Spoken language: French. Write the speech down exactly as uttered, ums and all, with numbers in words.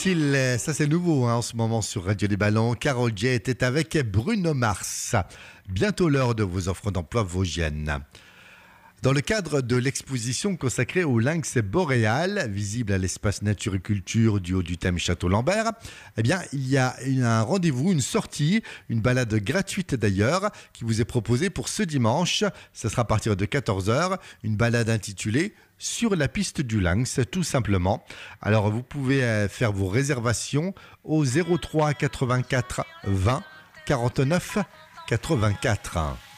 paraît-il, ça c'est nouveau hein, en ce moment sur Radio des Ballons. Carole J était avec Bruno Mars. Bientôt l'heure de vos offres d'emploi vosgiennes. Dans le cadre de l'exposition consacrée au lynx boréal, visible à l'espace Nature et Culture du haut du thème Château-Lambert, eh bien, il y a un rendez-vous, une sortie, une balade gratuite d'ailleurs, qui vous est proposée pour ce dimanche. Ça sera à partir de quatorze heures, une balade intitulée « Sur la piste du lynx », tout simplement. Alors, vous pouvez faire vos réservations au zéro trois quatre-vingt-quatre vingt quarante-neuf quatre-vingt-quatre.